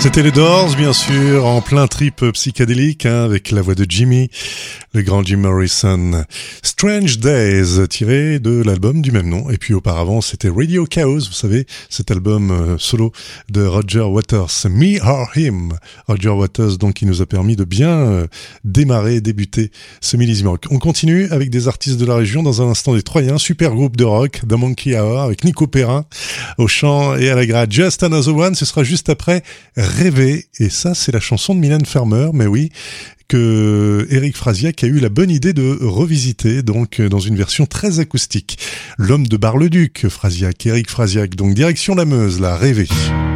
C'était les Doors, bien sûr, en plein trip psychédélique, avec la voix de Jimmy, le grand Jim Morrison. Strange Days, tiré de l'album du même nom. Et puis auparavant, c'était Radio Chaos, vous savez, cet album solo de Roger Waters. Me or Him. Roger Waters, donc, qui nous a permis de bien débuter ce millésime rock. On continue avec des artistes de la région. Dans un instant, des Troyens, super groupe de rock, The Monkey Hour, avec Nico Perrin au chant et à la grade. Just Another One, ce sera juste après Rêver, et ça c'est la chanson de Mylène Farmer, mais oui, que Éric Frasiac a eu la bonne idée de revisiter, donc dans une version très acoustique. L'homme de Bar-le-Duc, Frasiac, Éric Frasiac, donc direction la Meuse, là, Rêver.